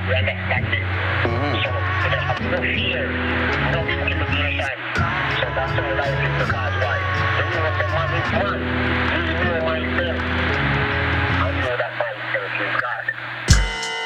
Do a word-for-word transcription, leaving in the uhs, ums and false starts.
Right, that, that's it. Mm-hmm. So, so they have no fear, no people to be inside. So that's all I think because why? They know what they want, they want.